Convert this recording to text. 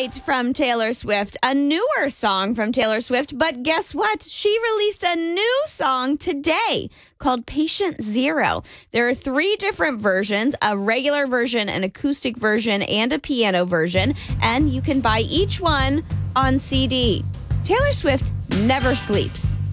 right from Taylor Swift, a newer song from Taylor Swift. But guess what? She released a new song today called Patient Zero. There are 3 different versions, a regular version, an acoustic version, and a piano version. And you can buy each one on CD. Taylor Swift never sleeps.